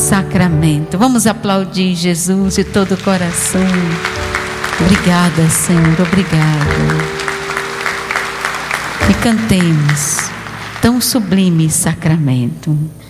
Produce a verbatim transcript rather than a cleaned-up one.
sacramento. Vamos aplaudir Jesus de todo o coração. Obrigada, Senhor, obrigada. E cantemos tão sublime sacramento.